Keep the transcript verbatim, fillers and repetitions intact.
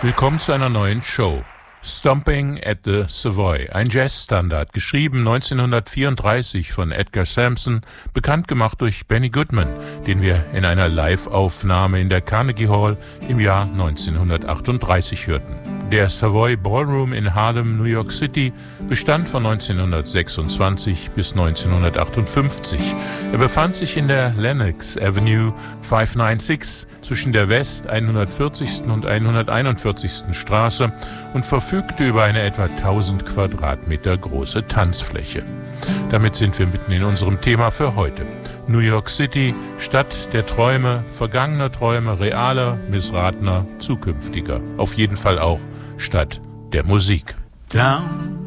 Willkommen zu einer neuen Show. Stomping at the Savoy, ein Jazzstandard, geschrieben neunzehnhundertvierunddreißig von Edgar Sampson, bekannt gemacht durch Benny Goodman, den wir in einer Live-Aufnahme in der Carnegie Hall im Jahr neunzehnhundertachtunddreißig hörten. Der Savoy Ballroom in Harlem, New York City, bestand von neunzehnhundertsechsundzwanzig bis neunzehnhundertachtundfünfzig. Er befand sich in der Lenox Avenue fünfhundersechsundneunzig zwischen der West hundertvierzigsten und hunderteinundvierzigsten Straße und verfügte über eine etwa tausend Quadratmeter große Tanzfläche. Damit sind wir mitten in unserem Thema für heute. New York City, Stadt der Träume, vergangener Träume, realer, missratener, zukünftiger. Auf jeden Fall auch Stadt der Musik. Down